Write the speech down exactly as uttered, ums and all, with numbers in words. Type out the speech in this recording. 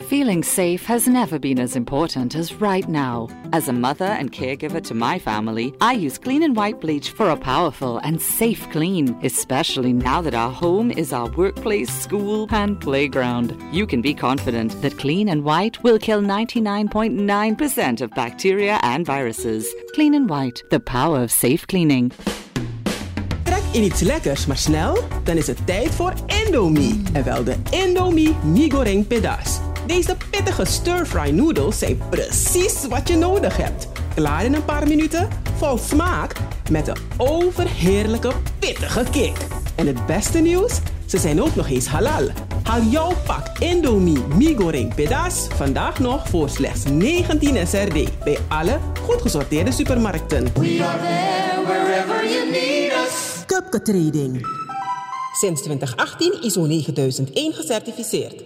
Feeling safe has never been as important as right now. As a mother and caregiver to my family, I use Clean and White bleach for a powerful and safe clean, especially now that our home is our workplace, school, and playground. You can be confident that Clean and White will kill ninety-nine point nine percent of bacteria and viruses. Clean and White, the power of safe cleaning. Trek in iets lekkers, maar snel? Dan is het tijd voor Indomie. En wel de Indomie mee goreng pedas. Deze pittige stir-fry noodles zijn precies wat je nodig hebt. Klaar in een paar minuten, vol smaak, met een overheerlijke pittige kick. En het beste nieuws? Ze zijn ook nog eens halal. Haal jouw pak Indomie mee goreng pedas vandaag nog voor slechts negentien S R D bij alle goed gesorteerde supermarkten. We are there wherever you need us. Cupke Trading. Sinds twintig achttien I S O negen duizend één gecertificeerd.